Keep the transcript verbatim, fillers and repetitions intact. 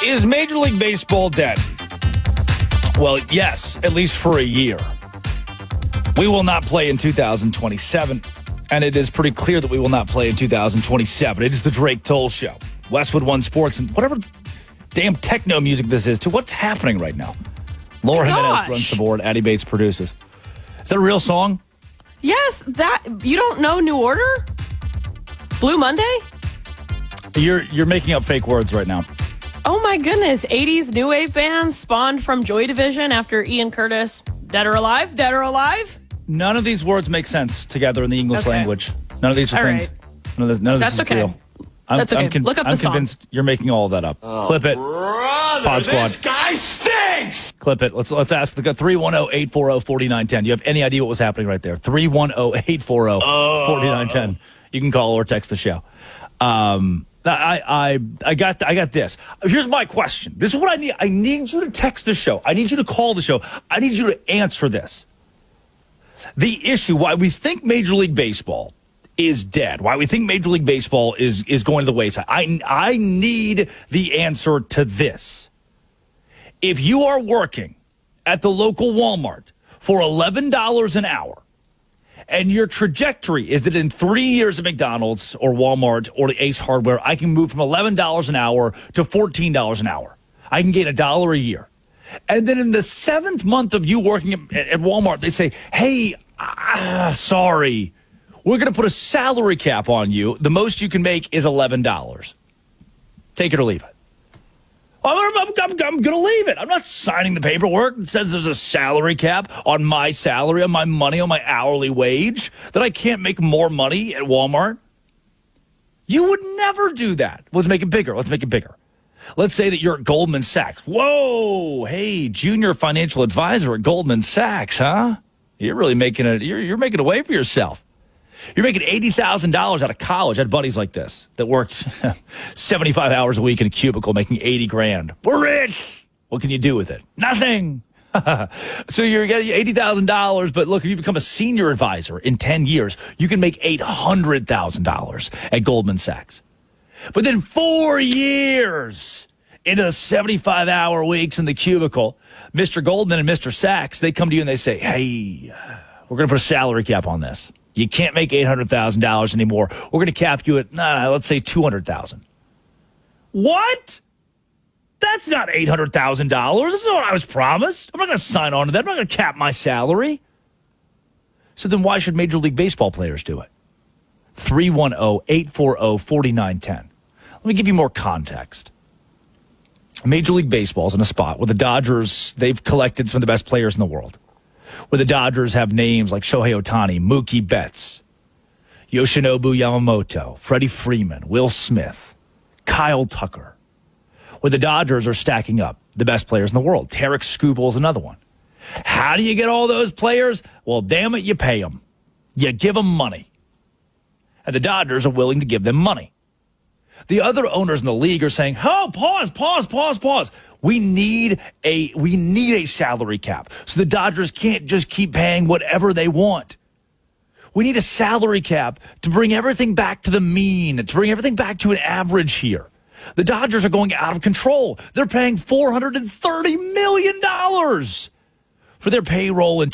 Is Major League Baseball dead? Well, yes, at least for a year. We will not play in two thousand twenty-seven, and it is pretty clear that we will not play in two thousand twenty-seven. It is the Drake Toll Show. Westwood One Sports, and whatever damn techno music this is, to what's happening right now. Laura My Jimenez gosh. runs the board. Addie Bates produces. Is that a real song? Yes, that you don't know New Order? Blue Monday? You're you're making up fake words right now. Oh my goodness, eighties new wave band spawned from Joy Division after Ian Curtis. Dead or alive? Dead or alive? None of these words make sense together in the English Okay. language. None of these are All things. right. None of this, none of this That's is okay. real. I'm, That's okay. I'm, con- Look up I'm the song. convinced you're making all of that up. Clip it. Brother, Pod Squad. this guy stinks! Clip it. Let's let's ask the three one zero, eight four zero, four nine one zero. You have any idea what was happening right there? three one zero, eight four zero, four nine one zero. You can call or text the show. Um, I I I got I got this. Here's my question. This is what I need. I need you to text the show. I need you to call the show. I need you to answer this. The issue why we think Major League Baseball is dead, why we think Major League Baseball is is going to the wayside. I I need the answer to this. If you are working at the local Walmart for eleven dollars an hour, and your trajectory is that in three years at McDonald's or Walmart or the Ace Hardware, I can move from eleven dollars an hour to fourteen dollars an hour. I can gain a dollar a year. And then in the seventh month of you working at, at Walmart, they say, hey, ah, sorry, we're going to put a salary cap on you. The most you can make is eleven dollars. Take it or leave it. I'm, I'm, I'm, I'm going to leave it. I'm not signing the paperwork that says there's a salary cap on my salary, on my money, on my hourly wage, that I can't make more money at Walmart. You would never do that. Let's make it bigger. Let's make it bigger. Let's say that you're at Goldman Sachs. Whoa, hey, junior financial advisor at Goldman Sachs, huh? You're really making it. You're, you're making a way for yourself. You're making eighty thousand dollars out of college. I had buddies like this that worked seventy-five hours a week in a cubicle making eighty grand. We're rich. What can you do with it? Nothing. So you're getting eighty thousand dollars, but look, if you become a senior advisor in ten years, you can make eight hundred thousand dollars at Goldman Sachs. But then four years into the seventy-five hour weeks in the cubicle, Mister Goldman and Mister Sachs, they come to you and they say, hey, we're going to put a salary cap on this. You can't make eight hundred thousand dollars anymore. We're going to cap you at, nah, let's say two hundred thousand dollars. What? That's not eight hundred thousand dollars. That's not what I was promised. I'm not going to sign on to that. I'm not going to cap my salary. So then why should Major League Baseball players do it? three one zero, eight four zero, four nine one zero. Let me give you more context. Major League Baseball is in a spot where the Dodgers, they've collected some of the best players in the world. Where the Dodgers have names like Shohei Ohtani, Mookie Betts, Yoshinobu Yamamoto, Freddie Freeman, Will Smith, Kyle Tucker. Where the Dodgers are stacking up the best players in the world. Tarek Skubal is another one. How do you get all those players? Well, damn it, you pay them. You give them money. And the Dodgers are willing to give them money. The other owners in the league are saying, oh, pause, pause, pause, pause. We need a we need a salary cap. So the Dodgers can't just keep paying whatever they want. We need a salary cap to bring everything back to the mean, to bring everything back to an average here. The Dodgers are going out of control. They're paying four hundred thirty million dollars for their payroll in